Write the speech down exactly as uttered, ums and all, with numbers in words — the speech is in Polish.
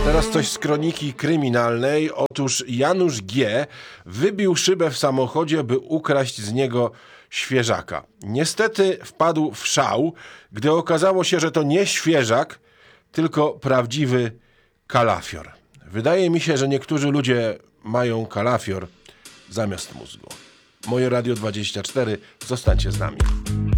Teraz coś z kroniki kryminalnej. Otóż Janusz G. wybił szybę w samochodzie, by ukraść z niego świeżaka. Niestety wpadł w szał, gdy okazało się, że to nie świeżak, tylko prawdziwy kalafior. Wydaje mi się, że niektórzy ludzie mają kalafior zamiast mózgu. Moje Radio dwadzieścia cztery. Zostańcie z nami.